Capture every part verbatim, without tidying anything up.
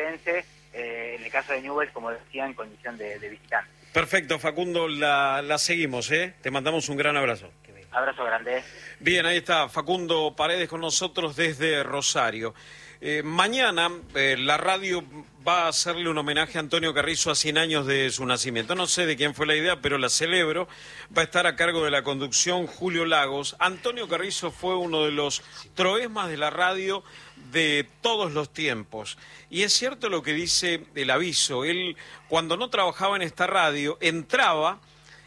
bonaerense, eh, en el caso de Newell's, como decía, en condición de, de visitante. Perfecto, Facundo, la, la seguimos, ¿eh? Te mandamos un gran abrazo. Abrazo grande. Bien, ahí está Facundo Paredes con nosotros desde Rosario. Eh, mañana eh, la radio va a hacerle un homenaje a Antonio Carrizo a cien años de su nacimiento. No sé de quién fue la idea, pero la celebro. Va a estar a cargo de la conducción Julio Lagos. Antonio Carrizo fue uno de los troesmas de la radio de todos los tiempos. Y es cierto lo que dice el aviso. Él, cuando no trabajaba en esta radio, entraba...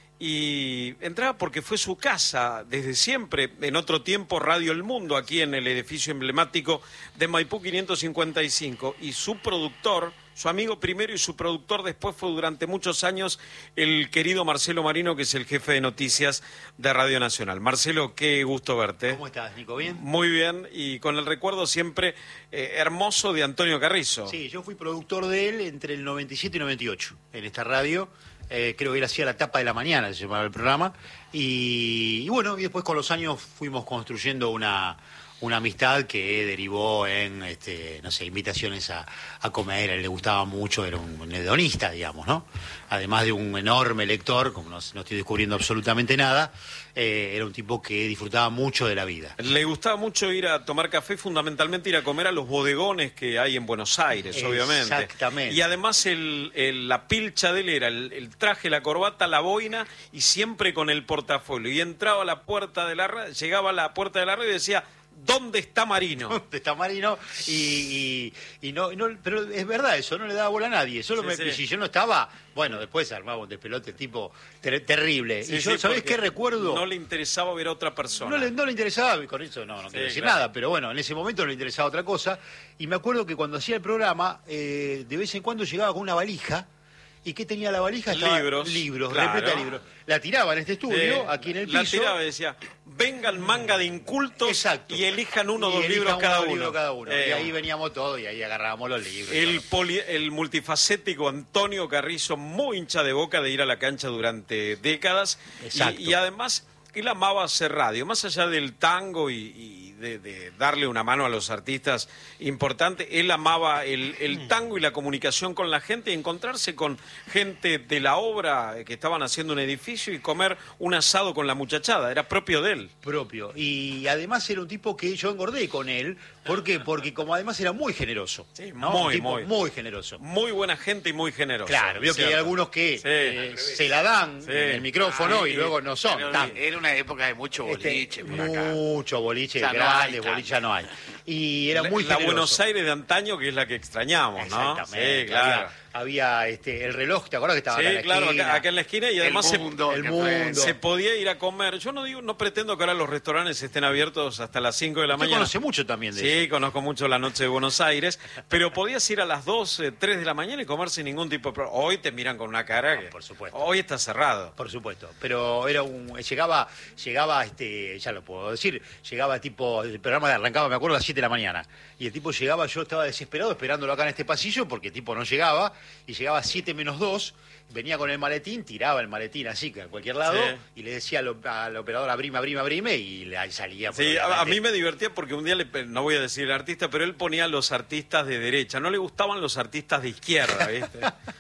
Y entraba porque fue su casa desde siempre, en otro tiempo Radio El Mundo, aquí en el edificio emblemático de Maipú quinientos cincuenta y cinco. Y su productor, su amigo primero y su productor después fue durante muchos años el querido Marcelo Marino, que es el jefe de noticias de Radio Nacional. Marcelo, qué gusto verte. ¿Cómo estás, Nico? ¿Bien? Muy bien, y con el recuerdo siempre eh, hermoso de Antonio Carrizo. Sí, yo fui productor de él entre el noventa y siete y noventa y ocho en esta radio. Eh, creo que él hacía la tapa de la mañana, se llamaba el programa, y, y bueno, y después con los años fuimos construyendo una, una amistad que derivó en, este, no sé, invitaciones a, a comer. A él le gustaba mucho, era un hedonista, digamos, ¿no? Además de un enorme lector, como no, no estoy descubriendo absolutamente nada, eh, era un tipo que disfrutaba mucho de la vida. Le gustaba mucho ir a tomar café, fundamentalmente ir a comer a los bodegones que hay en Buenos Aires, obviamente. Exactamente. Y además el, el, la pilcha de él era el, el traje, la corbata, la boina y siempre con el portafolio. Y entraba a la puerta de la radio, llegaba a la puerta de la radio y decía... ¿Dónde está Marino? ¿Dónde está Marino? Y, y, y no, no, pero es verdad eso, no le daba bola a nadie. Solo sí, me, sí. Si yo no estaba, bueno, después armaba un despelote tipo ter, terrible. Sí, y yo, sí, ¿sabés qué recuerdo? No le interesaba ver a otra persona. No le, no le interesaba, y con eso no, no sí, quiero decir claro. nada, pero bueno, en ese momento no le interesaba otra cosa. Y me acuerdo que cuando hacía el programa, eh, de vez en cuando llegaba con una valija. ¿Y qué tenía la valija? Estaba libros. Libros, Claro. repleta de libros. La tiraba en este estudio, Sí, aquí en el piso. la tiraba y decía, vengan manga de incultos. Exacto. Y elijan uno o Y dos elijan libros cada uno, uno. libro cada uno. Eh, y ahí veníamos todos y ahí agarrábamos los libros. El, poli, el multifacético Antonio Carrizo, muy hincha de Boca de ir a la cancha durante décadas. Exacto. Y, y además, él amaba hacer radio, más allá del tango y... y De, de darle una mano a los artistas importante, él amaba el, el tango y la comunicación con la gente, y encontrarse con gente de la obra que estaban haciendo un edificio y comer un asado con la muchachada, era propio de él. Propio. Y además era un tipo que yo engordé con él, ¿por qué? Porque como además era muy generoso. Sí, ¿no? muy, un tipo muy. muy generoso. Muy buena gente y muy generosa. Claro, veo que hay algunos que Sí. eh, se la dan Sí. en el micrófono Ay, y luego no son. pero tan. era una época de mucho boliche Este, por acá. mucho boliche, Ya no grandes hay boliche ya no hay. Y era muy la generoso. Buenos Aires de antaño, que es la que extrañamos, ¿no? Exactamente. Sí, claro. Había, había, este, el reloj, ¿te acuerdas que estaba Sí, acá en la claro, esquina? acá, acá en la esquina, y además se- el mundo, el que fue- mundo. se podía ir a comer. Yo no digo, no pretendo que ahora los restaurantes estén abiertos hasta las cinco de la Usted mañana. conoce mucho también de Sí, eso. conozco mucho la noche de Buenos Aires, pero podías ir a las dos, eh, tres de la mañana y comer sin ningún tipo de problema. Hoy te miran con una cara que... por supuesto. Hoy está cerrado. Por supuesto, pero era un llegaba llegaba este ya lo puedo decir, llegaba tipo el programa arrancaba, me acuerdo, a las siete de la mañana y el tipo llegaba, yo estaba desesperado esperándolo acá en este pasillo porque el tipo no llegaba y llegaba a siete menos dos, venía con el maletín, tiraba el maletín así que a cualquier lado Sí. y le decía al, al operador abrime, abrime, abrime y le, ahí salía. Sí, a, a obviamente. mí me divertía porque un día, le, no voy a decir el artista, pero él ponía a los artistas de derecha, no le gustaban los artistas de izquierda, ¿viste?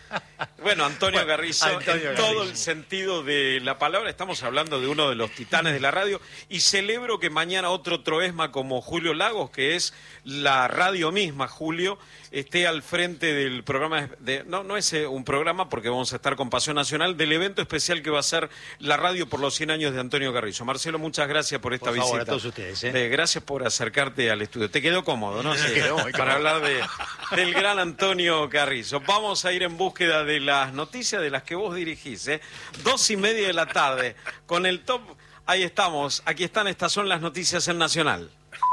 Bueno, Antonio Bueno, Carrizo, Antonio en Carrizo. todo el sentido de la palabra, estamos hablando de uno de los titanes de la radio, y celebro que mañana otro troesma como Julio Lagos, que es la radio misma, Julio, esté al frente del programa, de, no, no es un programa porque vamos a estar con Pasión Nacional, del evento especial que va a ser la radio por los cien años de Antonio Carrizo. Marcelo, muchas gracias por esta Por favor, visita. a todos ustedes, ¿eh? Eh, gracias por acercarte al estudio. Te quedó cómodo, ¿no? Me Sí, quedó muy para cómodo. hablar de, del gran Antonio Carrizo. Vamos a ir en búsqueda de las noticias de las que vos dirigís, ¿eh? Dos y media de la tarde, con el top, ahí estamos, aquí están, estas son las noticias en Nacional.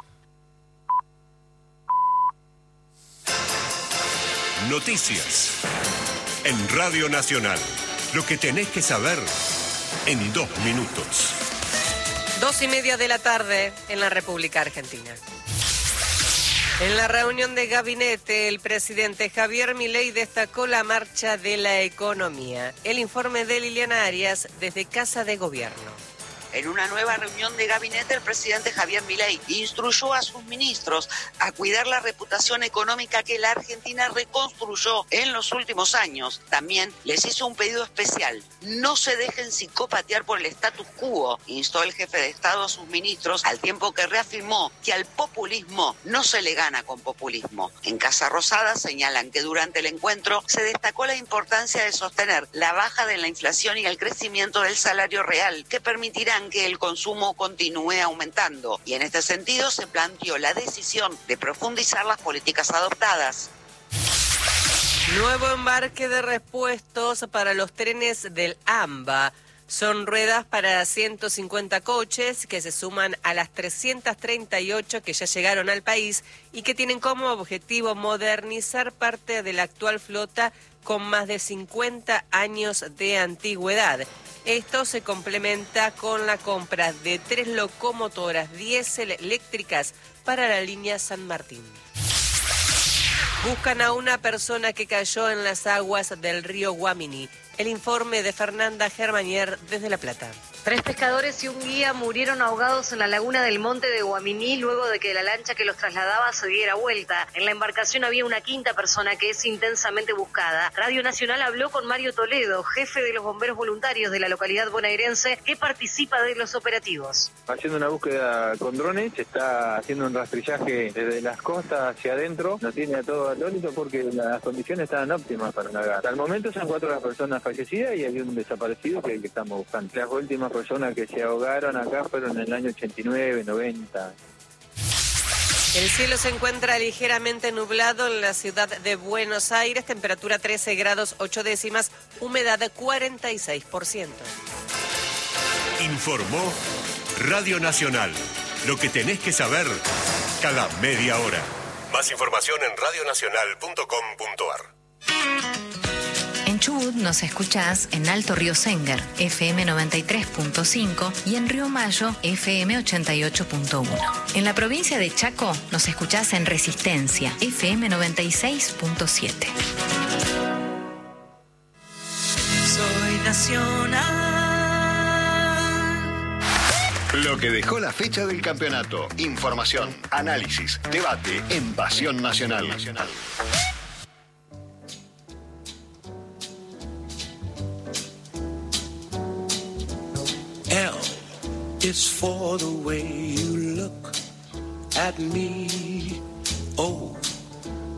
Noticias en Radio Nacional. Lo que tenés que saber en dos minutos. Dos y media de la tarde en la República Argentina. En la reunión de gabinete, el presidente Javier Milei destacó la marcha de la economía. El informe de Liliana Arias desde Casa de Gobierno. En una nueva reunión de gabinete, el presidente Javier Milei instruyó a sus ministros a cuidar la reputación económica que la Argentina reconstruyó en los últimos años. También les hizo un pedido especial: no se dejen psicopatear por el status quo, instó el jefe de Estado a sus ministros, al tiempo que reafirmó que al populismo no se le gana con populismo. En Casa Rosada señalan que durante el encuentro se destacó la importancia de sostener la baja de la inflación y el crecimiento del salario real, que permitirán que el consumo continúe aumentando. Y en este sentido se planteó la decisión de profundizar las políticas adoptadas. Nuevo embarque de repuestos para los trenes del AMBA. Son ruedas para ciento cincuenta coches que se suman a las trescientas treinta y ocho que ya llegaron al país y que tienen como objetivo modernizar parte de la actual flota con más de cincuenta años de antigüedad. Esto se complementa con la compra de tres locomotoras diésel eléctricas para la línea San Martín. Buscan a una persona que cayó en las aguas del río Guamini. El informe de Fernanda Germanier desde La Plata. Tres pescadores y un guía murieron ahogados en la laguna del Monte de Guaminí luego de que la lancha que los trasladaba se diera vuelta. En la embarcación había una quinta persona que es intensamente buscada. Radio Nacional habló con Mario Toledo, jefe de los bomberos voluntarios de la localidad bonaerense, que participa de los operativos. Haciendo una búsqueda con drones, se está haciendo un rastrillaje desde las costas hacia adentro. Nos tiene a todo atónito porque las condiciones estaban óptimas para navegar. Hasta el momento son cuatro las personas fallecidas y hay un desaparecido que, que estamos buscando. Las últimas personas que se ahogaron acá fueron en el año ochenta y nueve, noventa. El cielo se encuentra ligeramente nublado en la ciudad de Buenos Aires, temperatura trece grados ocho décimas, humedad cuarenta y seis por ciento. Informó Radio Nacional. Lo que tenés que saber cada media hora. Más información en radio nacional punto com punto a r. En Chubut nos escuchás en Alto Río Senger, F M noventa y tres punto cinco y en Río Mayo, F M ochenta y ocho punto uno. En la provincia de Chaco nos escuchás en Resistencia, F M noventa y seis punto siete. Soy nacional. Lo que dejó la fecha del campeonato. Información, análisis, debate en Pasión Nacional. L is for the way you look at me. O